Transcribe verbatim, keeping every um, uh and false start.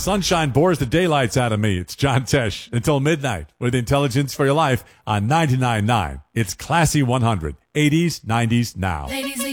sunshine bores the daylights out of me. It's John Tesh until midnight with Intelligence for Your Life on ninety-nine point nine. It's Classy one hundred, eighties, nineties, now. Ladies,